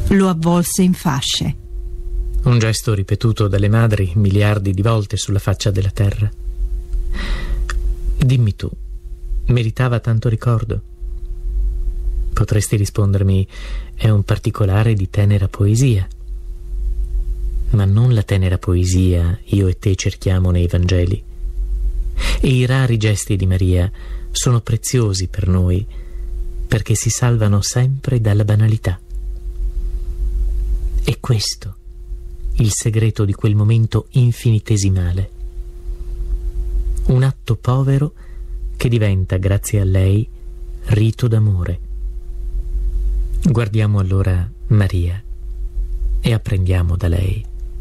lo avvolse in fasce. Un gesto ripetuto dalle madri miliardi di volte sulla faccia della terra. Dimmi tu, meritava tanto ricordo? Potresti rispondermi, è un particolare di tenera poesia. Ma non la tenera poesia io e te cerchiamo nei Vangeli. E i rari gesti di Maria sono preziosi per noi perché si salvano sempre dalla banalità. È questo il segreto di quel momento infinitesimale. Un atto povero che diventa, grazie a lei, rito d'amore. Guardiamo allora Maria e apprendiamo da lei.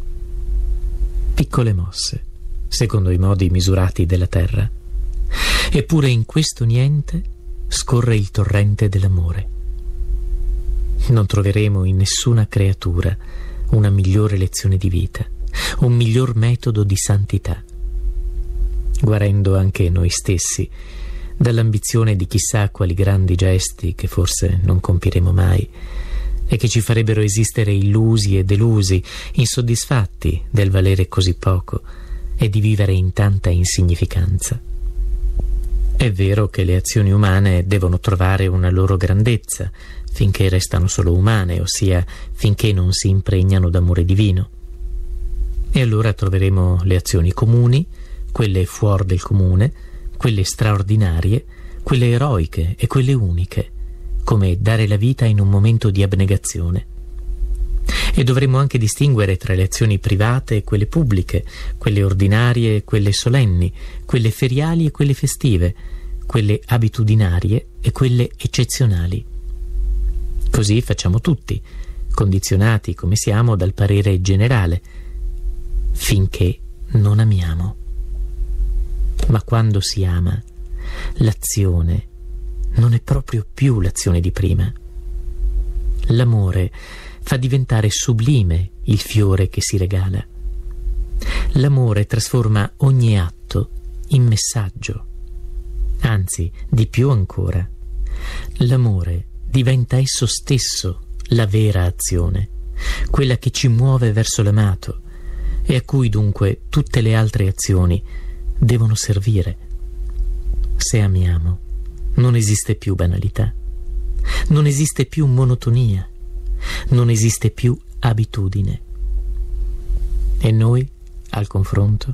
Piccole mosse, secondo i modi misurati della terra. Eppure in questo niente scorre il torrente dell'amore. Non troveremo in nessuna creatura una migliore lezione di vita, un miglior metodo di santità. Guarendo anche noi stessi dall'ambizione di chissà quali grandi gesti che forse non compiremo mai e che ci farebbero esistere illusi e delusi, insoddisfatti del valere così poco e di vivere in tanta insignificanza. È vero che le azioni umane devono trovare una loro grandezza finché restano solo umane, ossia finché non si impregnano d'amore divino. E allora troveremo le azioni comuni, quelle fuori del comune, quelle straordinarie, quelle eroiche e quelle uniche, come dare la vita in un momento di abnegazione. E dovremo anche distinguere tra le azioni private e quelle pubbliche, quelle ordinarie e quelle solenni, quelle feriali e quelle festive, quelle abitudinarie e quelle eccezionali. Così facciamo tutti, condizionati come siamo dal parere generale, finché non amiamo. Ma quando si ama, l'azione non è proprio più l'azione di prima. L'amore fa diventare sublime il fiore che si regala. L'amore trasforma ogni atto in messaggio. Anzi, di più ancora, l'amore diventa esso stesso la vera azione, quella che ci muove verso l'amato e a cui dunque tutte le altre azioni devono servire. Se amiamo, non esiste più banalità, non esiste più monotonia, non esiste più abitudine. E noi, al confronto,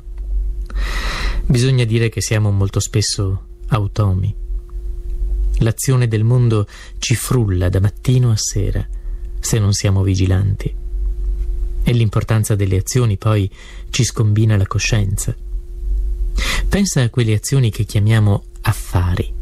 bisogna dire che siamo molto spesso automi. L'azione del mondo ci frulla da mattino a sera, se non siamo vigilanti. E l'importanza delle azioni poi ci scombina la coscienza. Pensa a quelle azioni che chiamiamo affari.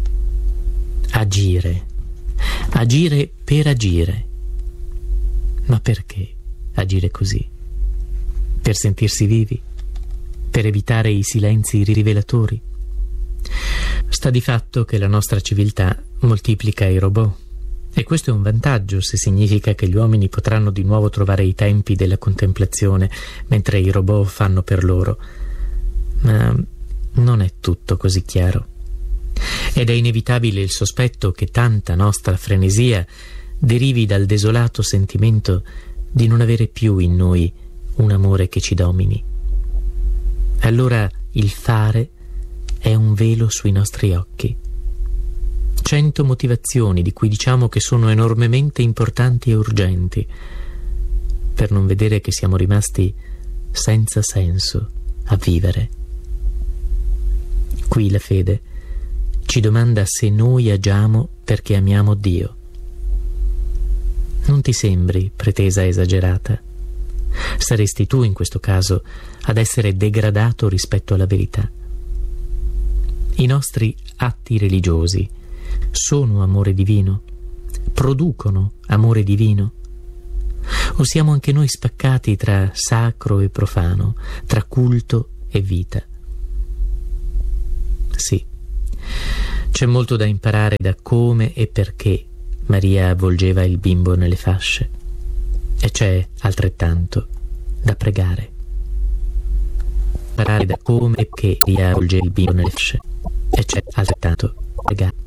Agire per agire. Ma perché agire così? Per sentirsi vivi? Per evitare i silenzi rivelatori? Sta di fatto che la nostra civiltà moltiplica i robot, e questo è un vantaggio se significa che gli uomini potranno di nuovo trovare i tempi della contemplazione mentre i robot fanno per loro. Ma non è tutto così chiaro. Ed è inevitabile il sospetto che tanta nostra frenesia derivi dal desolato sentimento di non avere più in noi un amore che ci domini. Allora il fare è un velo sui nostri occhi. 100 motivazioni di cui diciamo che sono enormemente importanti e urgenti, per non vedere che siamo rimasti senza senso a vivere. Qui la fede ci domanda se noi agiamo perché amiamo Dio. Non ti sembri pretesa esagerata? Saresti tu in questo caso ad essere degradato rispetto alla verità. I nostri atti religiosi sono amore divino? Producono amore divino? O siamo anche noi spaccati tra sacro e profano, tra culto e vita? Sì, c'è molto da imparare da come e perché Maria avvolgeva il bimbo nelle fasce, e c'è altrettanto da pregare. Imparare da come e perché Maria avvolgeva il bimbo nelle fasce, e c'è altrettanto da pregare.